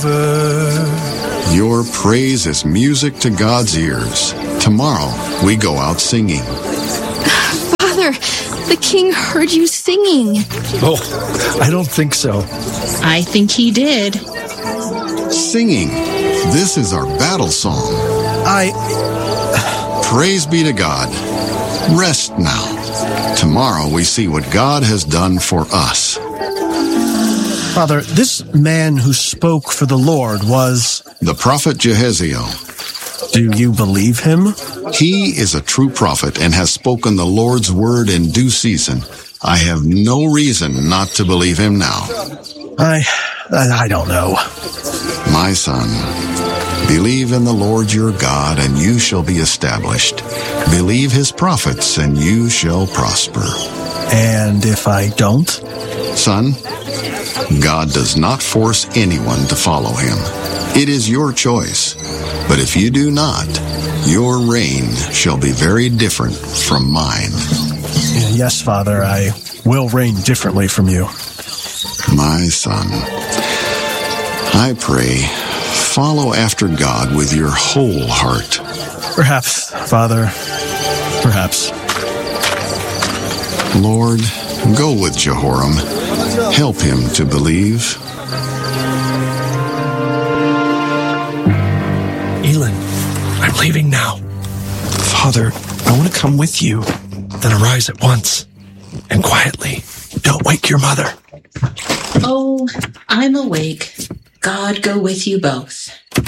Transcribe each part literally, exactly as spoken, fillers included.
Your praise is music to God's ears. Tomorrow, we go out singing. Father, the king heard you singing. Oh, I don't think so. I think he did. Singing. This is our battle song. I... Praise be to God. Rest now. Tomorrow we see what God has done for us. Father, this man who spoke for the Lord was... The prophet Jehaziel. Do you believe him? He is a true prophet and has spoken the Lord's word in due season. I have no reason not to believe him now. I... I don't know. My son, believe in the Lord your God, and you shall be established. Believe his prophets, and you shall prosper. And if I don't? Son, God does not force anyone to follow him. It is your choice. But if you do not, your reign shall be very different from mine. Yes, Father, I will reign differently from you. My son, I pray, follow after God with your whole heart. Perhaps, Father, perhaps. Lord, go with Jehoram. Help him to believe. Elin, I'm leaving now. Father, I want to come with you. Then arise at once, and quietly. Don't wake your mother. Oh, I'm awake. God go with you both.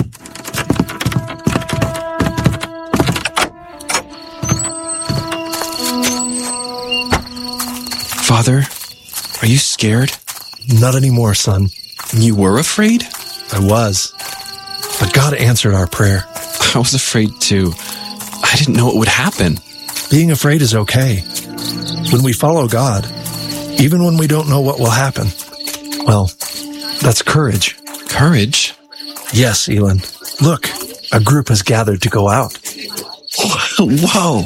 Father, are you scared? Not anymore, son. You were afraid? I was. But God answered our prayer. I was afraid too. I didn't know it would happen. Being afraid is okay. When we follow God, even when we don't know what will happen, well, that's courage. Courage? Yes, Elin. Look, a group has gathered to go out. Whoa!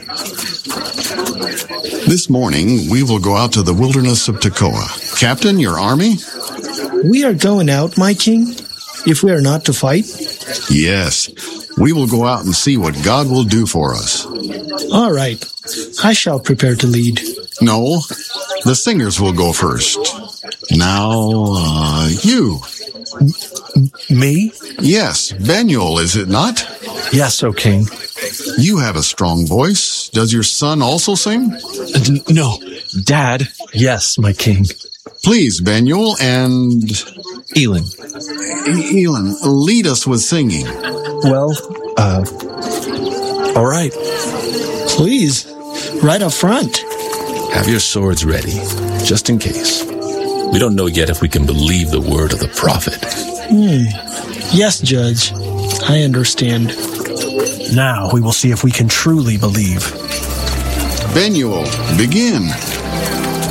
This morning, we will go out to the wilderness of Tekoa. Captain, your army? We are going out, my king, if we are not to fight. Yes, we will go out and see what God will do for us. All right, I shall prepare to lead. No, the singers will go first. Now, uh, you. M- me? Yes, Benuel, is it not? Yes, O king. You have a strong voice. Does your son also sing? N- no, Dad. Yes, my king. Please, Benuel and... Elin. E- Elin, lead us with singing. Well, uh... all right. Please, right up front. Have your swords ready, just in case. We don't know yet if we can believe the word of the prophet. Hmm. Yes, Judge. I understand. Now we will see if we can truly believe. Benuel, begin.